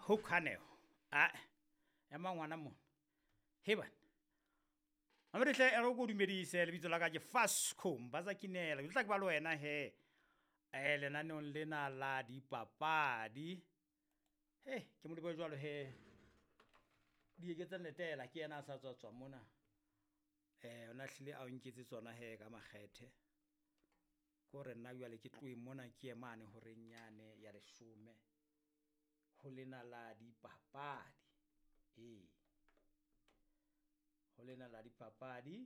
Hokhaneo. Ema ngwana mo. Heba. Amre hle ero go dumedise le bitso la ka ke Fascom ba za kinela le tla ke ba le wena he lena no lena la dipapadi ke mo le bo jwalo he di ke tsa netela ke yena sa tswa mona ona hlile a o nketse tsona he ka makgethe ko re nna jwale ke tloe mona ke emane hore nyane ya 10 ho lena la dipapadi ho lena la dipapadi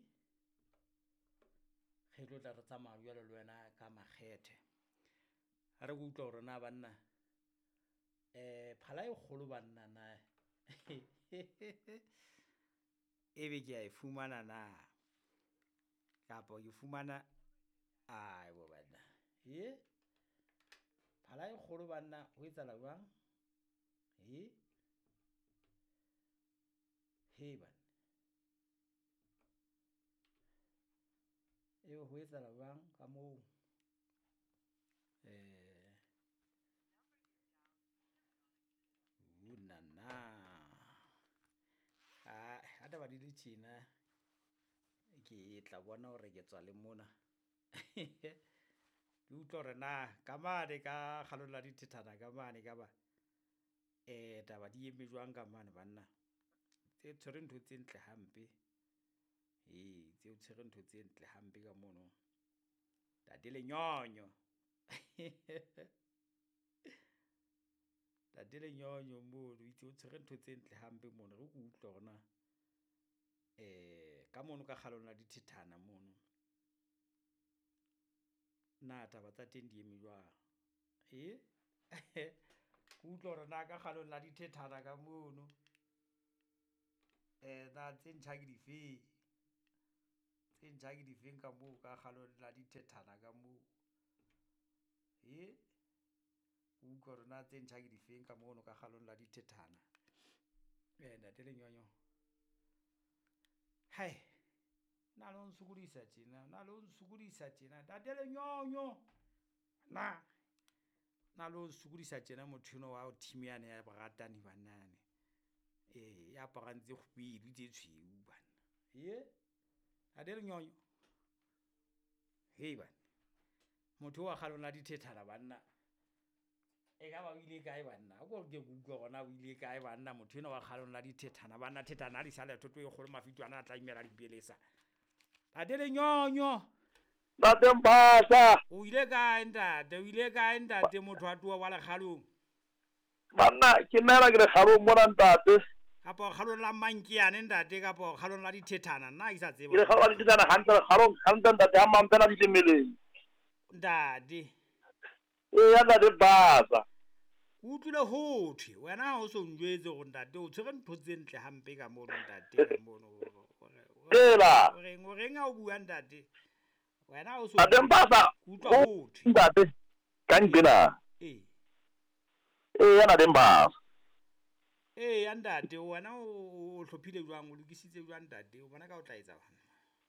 ge tlo tla re tsamaya jwalo le wena ka makgethe a re go utlwa hore na banna phala e kgolo banna na ebe ke a e fumana na kapa ke fumana bo banna phala e kgolo banna ho etsala jwang banna ho etsala jwang ka moo nana ha taba di le tjena ke tla bona hore ke tswa le mona ke utlwa hore na ka mane ka kgalola dithethana ka mane ka ba taba di eme jwang ka mane banna tse tshwere ntho tse ntle hampe tse tshwere ntho tse ntle hampe ka mono tate lenyonyo tate lenyonyo mono itse o tshwere ntho tse ntle hampe mono re go utlwa gona ka mono ka kgalola dithethana mono na taba tsa teng di eme jwang go utlwa hore na ka kgalola dithethana ka mono na tse ntjha ke difeng ka moo ka kgalola dithethana ka moo utlwa hore na tse ntjha ke difeng ka mono ka kgalola dithethana ntate lenyonyo na lo nsukudisa tjena tate lenyonyo na lo nsukudisa tjena motho wa team yane ya baratani banane ya parantse khupedi tse tshweu bana tate lenyonyo bana motho wa kgalola dithethana banna ka ba ile kae banna go ke utlwa gona o ile kae banna motho wa kgalola dithethana banna thethana di sale thotwe go le mafitwana a tla imela dipelesa tate lenyonyo Tate Mpasa o ile kae ntate motho a tloa wa le kgalong banna ke nna ke le kgalong mona ntate kapa kgalong la mankiane ntate kapa kgalong la dithethana nna ke sa tseba ke le kgalong la dithethana kgalong ntate ha mampela di temeleng ntate ya ntate Mpasa o utlwile hothwe wena ha o so njwetse go ntate o tshwere ntho tse ntle hampe ka mono ntate ka mono o reng a o bua ntate wena ha o so Tate Mpasa utlwa hothwe ntate ka nkena ya ntate Mpasa ya ntate wena o hlophile jwang o lokisitse jwang ntate o bona ka o tla etsa bana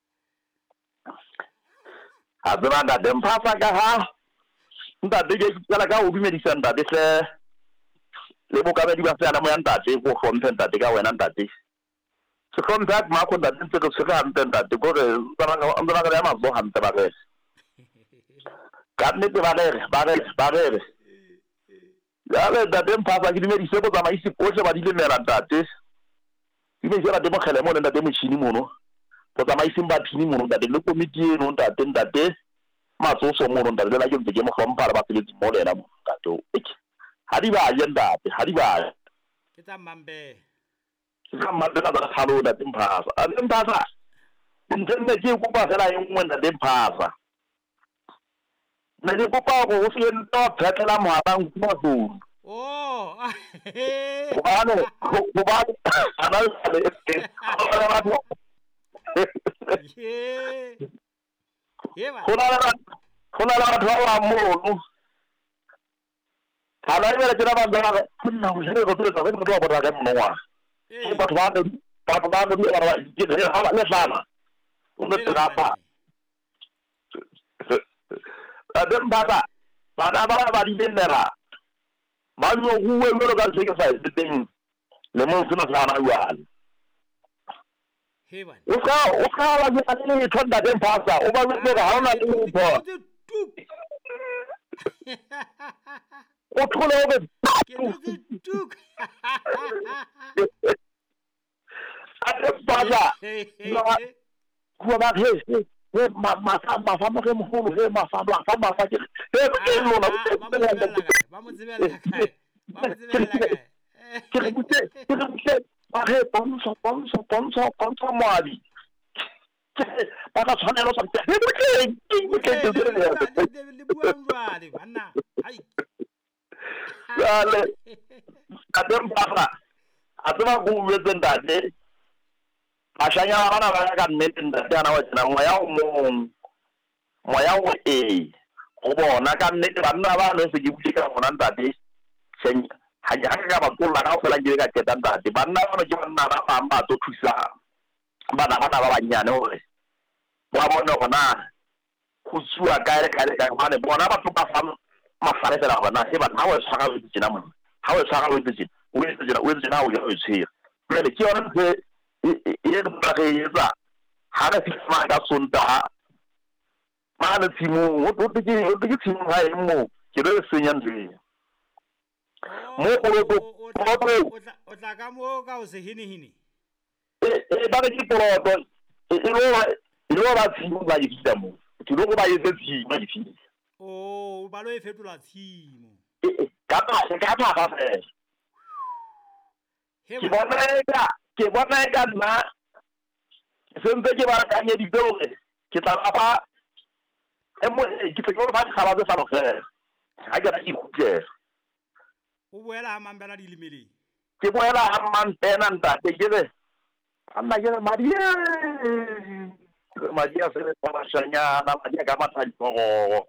a tseba ntate Mpasa ka ha ntate ke tsela ka o dumedisa ntate hle le bokamedi ba tsena mo ya ntate go hlomphe ntate ka wena ntate se hlompha ma ko ntate ntse ke tshwere hampe ntate go re tsana ka ya mazo hampe ba re ka nnete ba re ya le ntate Mpasa ke dumedise go tsamaise kohle ba di lemela ntate ke me jela de mo khele mo le ntate motšhini mono go tsamaise ba phini mono ntate le komiti eno ntate matsoso mono ntate le la ke ntse ke mo hlompha le ba tseletsi mo le na mo ntate ha di ba ye ntate ha di ba ke tsa mambe ka mabela ba khalo ntate Mpasa a Mpasa ntle ke go ba fela eng mo ntate Mpasa na di go pa go se ntwa phetela mo abang mo tsono ba ana Khona la batho ba mono hala ile tsena ba ngana khona go se go tsela go go ba ga mono wa batho ba go di ba di ha ba le sana o ne tsena pa a dem baba ba di nera ba no go lo ka se ke sa se teng le mo se na sana jwale Heban. o ka la ke le thonda den phasa o ba le ga ona le go o thole o be tuk. a te phasa no go ba he ma fa mo ke mo he ma fa ke ke lo na Vamos a ver la calle. Vamos a ver la calle. ke re ba he ponso moabi ba ka tshwanelo sa ke Le buang jwale banna. Hai. Jale a tem papa a tseba go betse ntate a shanya bana ba ka nnete ntate ana wa tsena moya o go bona ka nnete banna ba no se ke butse ka bona ntate seng ha ja ka ba kolla ka fela ke ka teta ntate banna ba no ke banna ba ba to thusa bana ba banyane hore ba bona bona go tsua ka bana bona ba tloka fa mafare fela bana e bana ha o tshwara o tsena mo ha o tshwara o tsena o tsena o ya o tsira pele ke yona se e ba re etsa ha re fitsa ka sonta ma le timo o ke timo ha e mo ke re senya ntse mo o tla ka mo ka o se hini ba ke poroto e lo ba timo ba itse mo ke lo ba yetse timo ba itse o ba lo e fetola tshimo ka ba fa fela ke bona ka nna sentse ke ba ka nye ditore ke tla ba ke tlo ba ga ba sa logela ha ke ra ikutse o boela ha mambela di limele ke boela ha mantena ntate ke le amma ke Maria se le para shanya na Maria ka matla go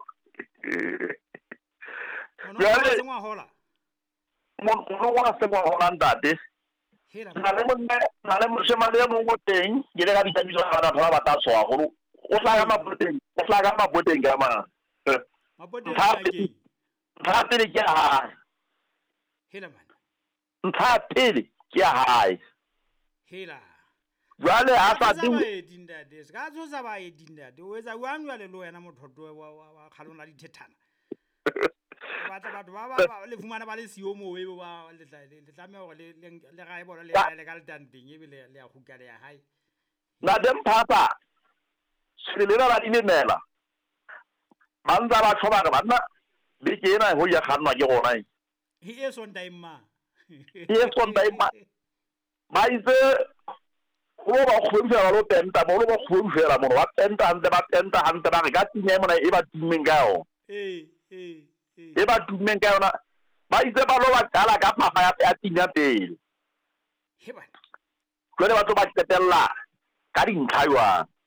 ya le se ngwa hola mo wa se mo hola ntate na le mo se male mo go teng ke le ga bitsa bitsa bana ba ta tswa go o tla ga maboteng ga ma maboteng ga ke ha pele ke ha hela man ha pele ke ha hela jwale ha sa di dinda des ga tso sa ba e dinda de o etsa wa nwa le lo wena mothoto wa khalona di thethana batho ba le fumana ba le sio mo we ba le tlame go le ga e bona le ka le tanteng e bile le ya hukale ya hai na dem papa se le ba di nemela banza ba thoba ba nna le ke ena ho ya khanwa ke gona he is on time ma ba itse go ba go fela lo tenta mo lo ba go fela mo ba tenta ante ba ga tinye mo na e ba timeng ka o e ba timeng ka ona ba itse ba lo ba tala ka papa ya tinya pele he ba le ba to ba tsetella ka dintlha jwa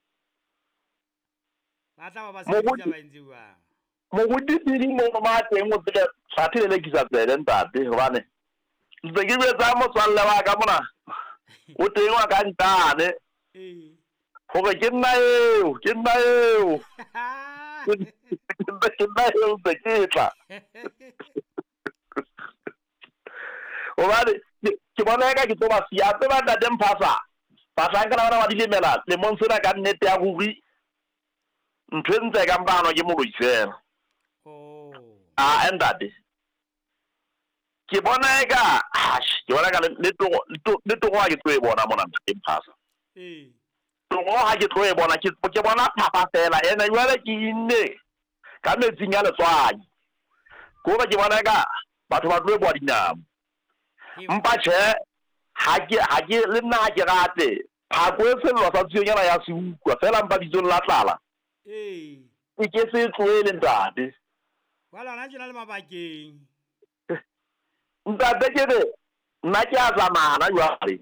ba tla ba se ditsa ba ntsewa mo go di mo ma teng mo tsela sa thele ke sa tsela ntate gobane ntse ke betsa mo tswalle wa ka mona o teng wa ka ntane gore ke nna eo ke nna eo ke tla ke bona ka ke tloba sia tse ba ntate mphasa ba tlanka la ba di lemela le monsena ka nnete ya ruri ntho e ntse ka mpano ke mo loisela ntate ke bona eka ke bona ka le togo ha ke tlo e bona mona ntate mphasa togo ha ke tlo e bona ke bona papa fela ene jwale ke inne ka metsing ya letswai kore ke bona eka batho ba tlo e boa dinamo mpa tjhe ha ke le nna ha ke rate phako e sello sa tsuenyana ya se ukwa fela mpa bitsong la tlala e ke se tloele ntate wala na tjena le mabakeng ntate ke re nna ke a tsamana jwale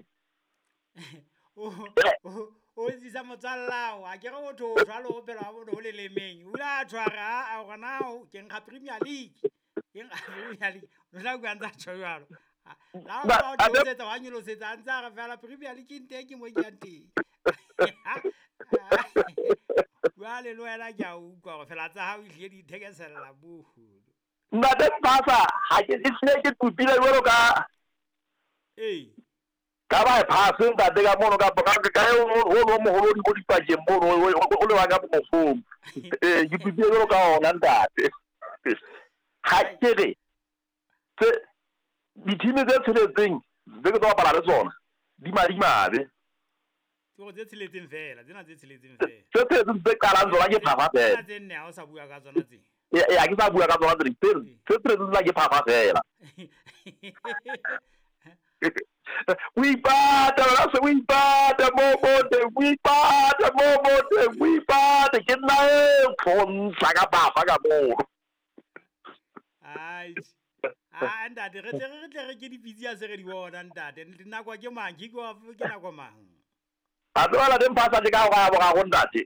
o tsisa motswallao a ke re motho o jwalo o phela wa motho o le lemeng o la tshwara a gona ke nkga Premier League o tla go ntsa tshwaro la ba o tsetsa wa nyolo setsa ntsa ga fela Premier League inte ke mo ke nteng wa le lo ela ja u go fela tsa ha o ile di thekesella buhu ntate Mphasa ha ke itsile ke tupile jwalo ka bypass ntate ka mono ka o moholo di ko dipakeng mono o le wa ka mofung ke tupile jwalo ka ona ntate ha ke re dithimi tse tsheletseng tse ke tlo bapala le tsona di madimabe tse tsheletseng fela tse qalang tsona ke phafa fela tse ha o sa bua ka tsona tse ya ke sa bua ka tsona tse tsheletseng tsa ke phafa fela o ipata ke nna tlhontsha ka phafa ka moo ntate re tle re ke dipitsi ya se re di bona ntate nakwa ke mang ke nakwa mang a tsebala teng Mphasa ke ka go ga go ntate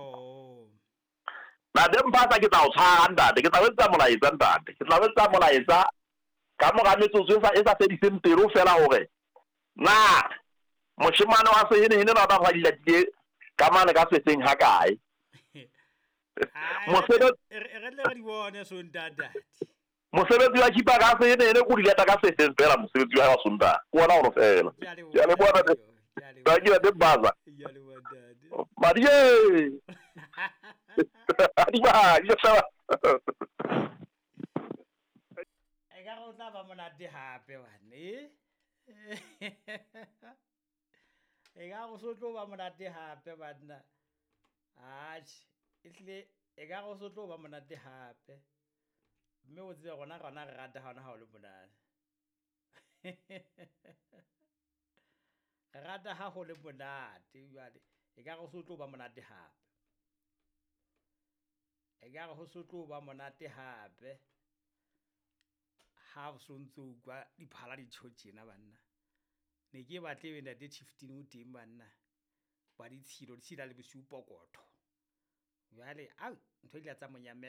ntate Mphasa ke tla o tshwara ntate ke tla wetsa molaetsa ka moga metsotso e sa fediseng pelo fela gore na moshemane wa sehene na ba ga dilatile ka mane ka setseng ha kae mosebetsi wa khipa ka sehene ko dileta ka setseng fela mosebetsi wa sonta ke wona gore fela ya le bona ka ke te baza Marie adiba ya sa ka go tla ba monate hape bane ka go sotlo ba monate hape banna e ka go sotlo ba monate hape mme o tsebe gona re rata gona ga o le monate re rata ga go le monate e ka go sotlo ba monate hape go sotlo ba monate hape ha o sontse o kwa diphala di tshotjena banna ne ke batle be ntate 15 o teng banna ba ditshilo di tshila le bosiu pokotho jale ntho di tla tsa monyame